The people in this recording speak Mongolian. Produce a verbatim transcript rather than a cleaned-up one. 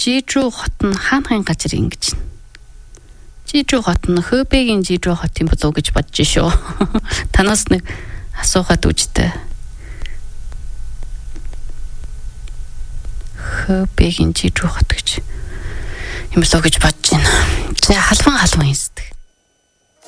Жижүү хот нь хаанхын газар ингэж байна. Жижүү хот нь Хөбэгийн Жижүү хот юм болов уу гэж бодож шүү. Танаас нэг асуухад үжтэй. Хөбэгийн Жижүү хот гэж юм болов уу гэж бодож байна. За халван халван хийсдэг.